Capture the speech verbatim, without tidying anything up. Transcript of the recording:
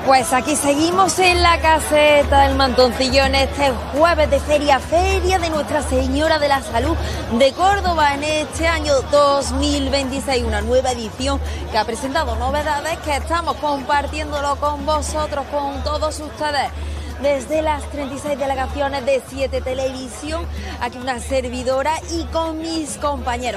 Pues aquí seguimos en la caseta del Mantoncillo en este jueves de feria, feria de Nuestra Señora de la Salud de Córdoba en este año dos mil veintiséis, una nueva edición que ha presentado novedades que estamos compartiéndolo con vosotros, con todos ustedes. Desde las treinta y seis delegaciones de siete Televisión, aquí una servidora y con mis compañeros.